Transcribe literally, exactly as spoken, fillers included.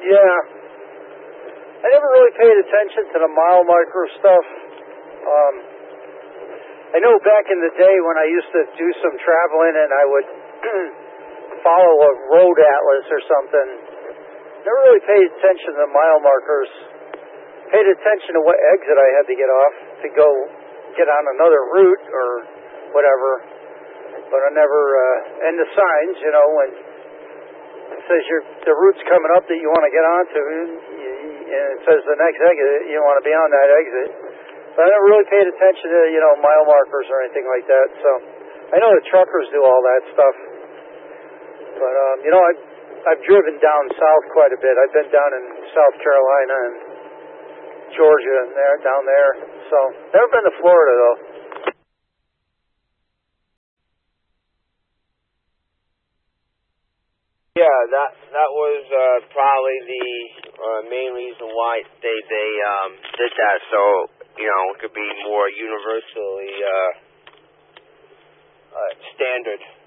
Yeah. I never really paid attention to the mile marker stuff. Um, I know back in the day when I used to do some traveling and I would follow a road atlas or something, never really paid attention to the mile markers. Paid attention to what exit I had to get off to go get on another route or whatever. But I never, uh, and the signs, you know, when it says you're, the route's coming up that you want to get onto, and it says the next exit, you want to be on that exit. But I never really paid attention to, you know, mile markers or anything like that. So I know the truckers do all that stuff. But, um, you know, I've, I've driven down south quite a bit. I've been down in South Carolina and Georgia and there, down there. So never been to Florida, though. Yeah, that that was uh, probably the uh, main reason why they they um, did that. So you know, it could be more universally uh, uh, standard.